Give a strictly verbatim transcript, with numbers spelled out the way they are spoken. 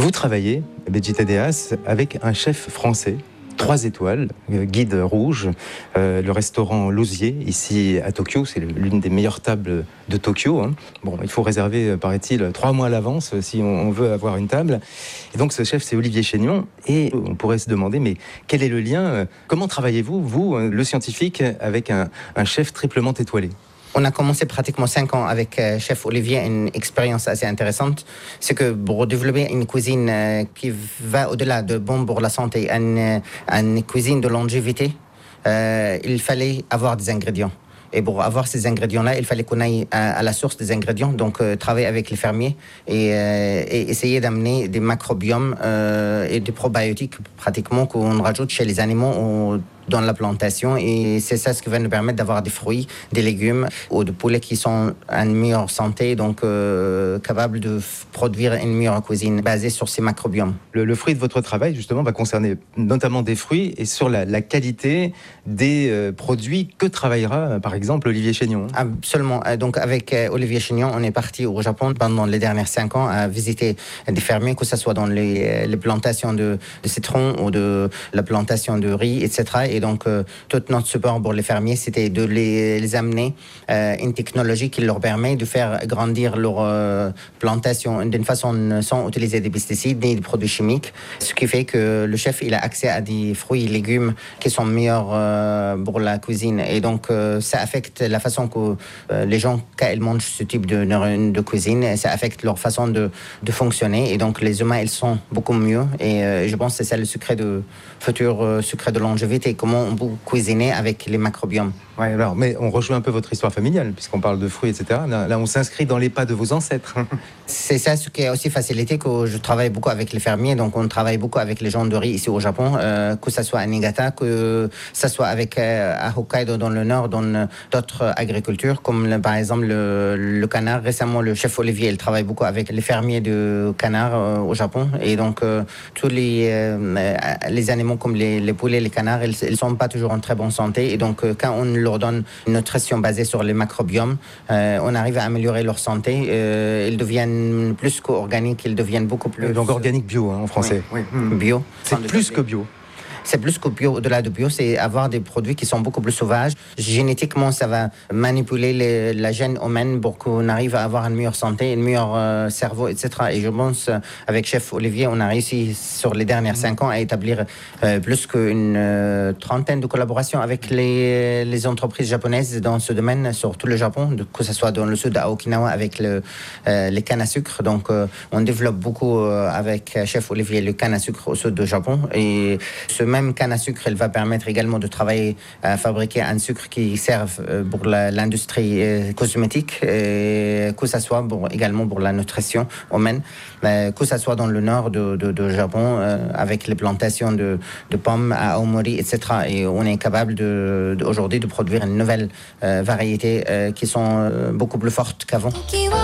Vous travaillez, Béjit Deas, avec un chef français, trois étoiles, guide rouge, euh, le restaurant L'Osier, ici à Tokyo. C'est l'une des meilleures tables de Tokyo. Hein. Bon, il faut réserver, paraît-il, trois mois à l'avance si on, on veut avoir une table. Et donc, ce chef, c'est Olivier Chénion. Et on pourrait se demander, mais quel est le lien? Comment travaillez-vous, vous, le scientifique, avec un, un chef triplement étoilé? On a commencé pratiquement cinq ans avec euh, chef Olivier, une expérience assez intéressante. C'est que pour développer une cuisine euh, qui va au-delà de bon pour la santé, une, une cuisine de longévité, euh, il fallait avoir des ingrédients. Et pour avoir ces ingrédients-là, il fallait qu'on aille à, à la source des ingrédients, donc euh, travailler avec les fermiers et, euh, et essayer d'amener des macrobiomes euh, et des probiotiques pratiquement qu'on rajoute chez les animaux au, dans la plantation. Et c'est ça ce qui va nous permettre d'avoir des fruits, des légumes ou des poulets qui sont en meilleure santé, donc euh, capables de f- produire une meilleure cuisine basée sur ces macrobiomes. Le, le fruit de votre travail, justement, va concerner notamment des fruits et sur la, la qualité des euh, produits que travaillera, par exemple, Olivier Chénion. Absolument. Donc, avec euh, Olivier Chénion, on est parti au Japon pendant les dernières cinq ans à visiter des fermiers, que ce soit dans les, les plantations de, de citron ou de la plantation de riz, et cetera. Et donc, euh, tout notre support pour les fermiers, c'était de les, les amener euh, une technologie qui leur permet de faire grandir leur euh, plantation d'une façon sans utiliser des pesticides ni des produits chimiques. Ce qui fait que le chef, il a accès à des fruits et légumes qui sont meilleurs euh, pour la cuisine. Et donc, euh, ça affecte la façon que euh, les gens, quand ils mangent ce type de, de cuisine, ça affecte leur façon de, de fonctionner. Et donc, les humains, ils sont beaucoup mieux. Et euh, je pense que c'est ça le secret de futur euh, secret de longévité. Comment on peut cuisiner avec les macrobiomes. Ouais, alors, mais on rejoint un peu votre histoire familiale, puisqu'on parle de fruits, et cetera. Là, là on s'inscrit dans les pas de vos ancêtres. C'est ça ce qui a aussi facilité que je travaille beaucoup avec les fermiers, donc on travaille beaucoup avec les gens de riz ici au Japon, euh, que ce soit à Niigata, que ce soit avec, euh, à Hokkaido dans le nord, dans d'autres agricultures, comme le, par exemple le, le canard. Récemment, le chef Olivier, il travaille beaucoup avec les fermiers de canards euh, au Japon, et donc euh, tous les, euh, les animaux comme les, les poulets, les canards, ils ne sont pas toujours en très bonne santé, et donc euh, quand on leur donne une nutrition basée sur les macrobiomes, euh, on arrive à améliorer leur santé. Euh, ils deviennent plus qu'organiques, ils deviennent beaucoup plus... Donc organique bio hein, en français. Oui, oui. Mmh. Bio. C'est plus que bio. C'est plus que bio, au-delà de bio, c'est avoir des produits qui sont beaucoup plus sauvages. Génétiquement, ça va manipuler les, la gène humaine pour qu'on arrive à avoir une meilleure santé, un meilleur euh, cerveau, et cetera. Et je pense, avec chef Olivier, on a réussi sur les dernières cinq ans à établir euh, plus qu'une euh, trentaine de collaborations avec les, les entreprises japonaises dans ce domaine, sur tout le Japon, de, que ce soit dans le sud à Okinawa avec le, euh, les cannes à sucre. Donc, euh, on développe beaucoup euh, avec chef Olivier le canne à sucre au sud du Japon. Et ce même canne à sucre, elle va permettre également de travailler à fabriquer un sucre qui serve pour la, l'industrie euh, cosmétique, et que ce soit pour, également pour la nutrition humaine, euh, que ce soit dans le nord de, de, de Japon, euh, avec les plantations de, de pommes à Aomori, et cetera. Et on est capable de, de, aujourd'hui de produire une nouvelle euh, variété euh, qui sont euh, beaucoup plus fortes qu'avant.